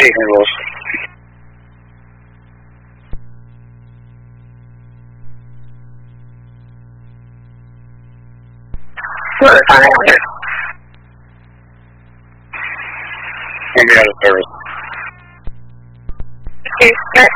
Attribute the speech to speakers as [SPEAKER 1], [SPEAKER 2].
[SPEAKER 1] rules. What is on it? Maybe out of service. Okay,